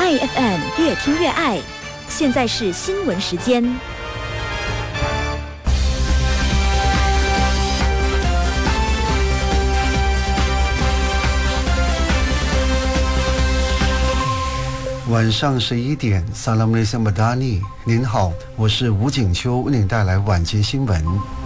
爱 FM 越听越爱，现在是新闻时间。 晚上11点，萨拉姆雷香巴达尼，您好，我是吴景秋，为您带来晚间新闻。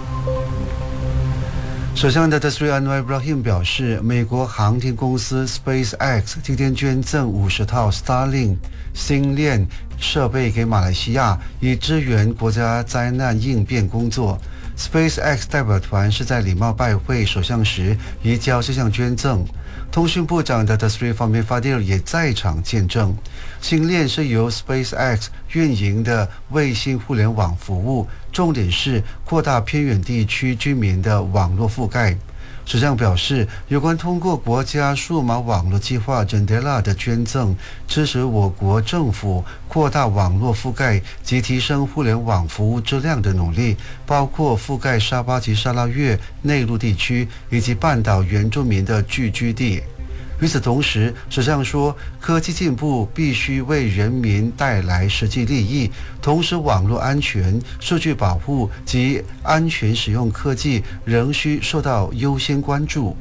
首相的 Dr. Anwar Ibrahim 表示，美国航天公司 SpaceX 今天捐赠50套 Starlink 星链设备给马来西亚，以支援国家灾难应变工作。SpaceX 代表团是在礼貌拜会首相时移交这项捐赠。通讯部长的 Dr. Fahmi Fadil 也在场见证。星链是由 SpaceX 运营的卫星互联网服务，重点是扩大偏远地区居民的网络覆盖。首相表示，有关通过国家数码网络计划 JENDELA 的捐赠，支持我国政府扩大网络覆盖及提升互联网服务质量的努力，包括覆盖沙巴及沙拉越内陆地区以及半岛原住民的聚居地。与此同时，首相说，科技进步必须为人民带来实际利益，同时网络安全、数据保护及安全使用科技仍需受到优先关注。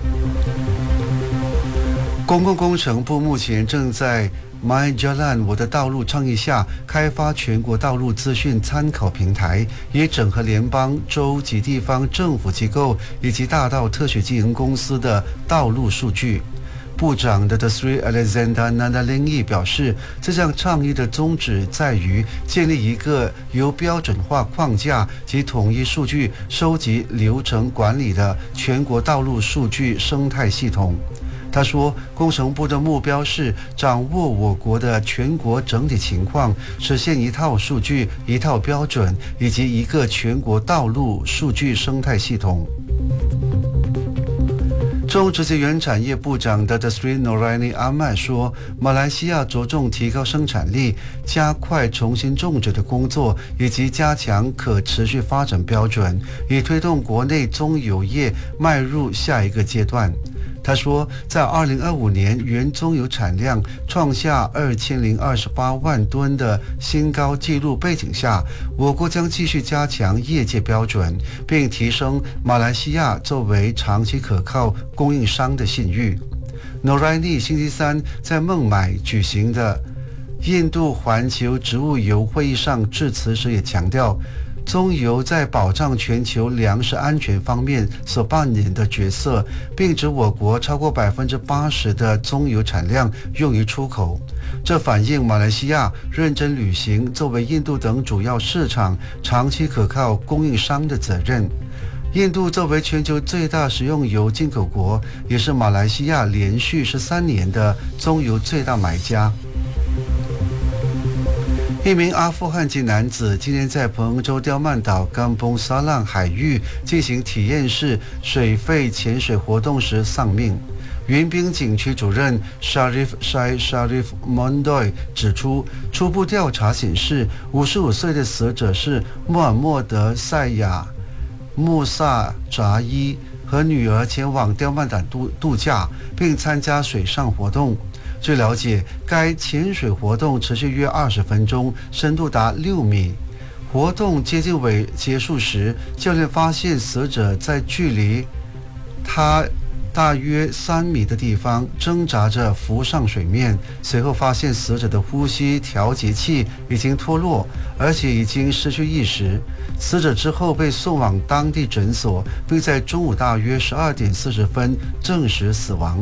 公共工程部目前正在 My Jalan 我的道路倡议下，开发全国道路资讯参考平台，以整合联邦、州及地方政府机构以及大道特许经营公司的道路数据。部长的 Sri Alexander Nandalingi 表示，这项倡议的宗旨在于建立一个由标准化框架及统一数据收集流程管理的全国道路数据生态系统。他说，工程部的目标是掌握我国的全国整体情况，实现一套数据、一套标准以及一个全国道路数据生态系统。种植及原产业部长的 Sri Noraini Ahmad 说，马来西亚着重提高生产力，加快重新种植的工作，以及加强可持续发展标准，以推动国内棕油业迈入下一个阶段。他说，在2025年原棕油产量创下2028万吨的新高纪录背景下，我国将继续加强业界标准，并提升马来西亚作为长期可靠供应商的信誉。Noraini 星期三在孟买举行的印度环球植物油会议上致辞时也强调，棕油在保障全球粮食安全方面所扮演的角色，并指我国超过80%的棕油产量用于出口。这反映马来西亚认真履行作为印度等主要市场长期可靠供应商的责任。印度作为全球最大食用油进口国，也是马来西亚连续13年的棕油最大买家。一名阿富汗籍男子今天在彭州刁曼岛甘崩沙浪海域进行体验式水肺潜水活动时丧命。云滨景区主任 Sharif Shai Sharif Mondoy 指出，初步调查显示，55岁的死者是穆罕默德赛亚穆萨扎伊和女儿前往刁曼岛度假，并参加水上活动。据了解，该潜水活动持续约20分钟，深度达6米。活动接近结束时，教练发现死者在距离他大约3米的地方挣扎着浮上水面，随后发现死者的呼吸调节器已经脱落，而且已经失去意识。死者之后被送往当地诊所，并在中午大约12点40分证实死亡。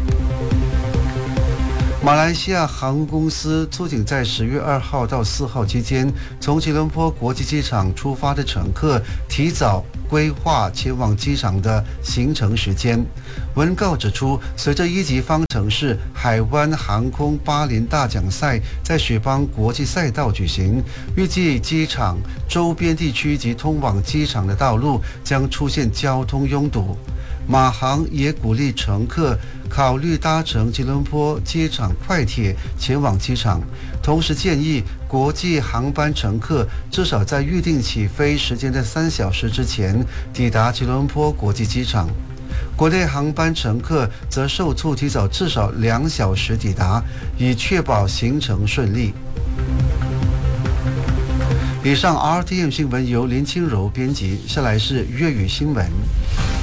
马来西亚航空公司促请在10月2号到4号期间从吉隆坡国际机场出发的乘客提早规划前往机场的行程时间。文告指出，随着一级方程式海湾航空巴林大奖赛在雪邦国际赛道举行，预计机场周边地区及通往机场的道路将出现交通拥堵。马航也鼓励乘客考虑搭乘吉隆坡机场快铁前往机场，同时建议国际航班乘客至少在预定起飞时间的3小时之前抵达吉隆坡国际机场。 国内航班乘客则受促提早至少2小时抵达，以确保行程顺利。以上 RTM 新闻由林清柔编辑，下来是粤语新闻。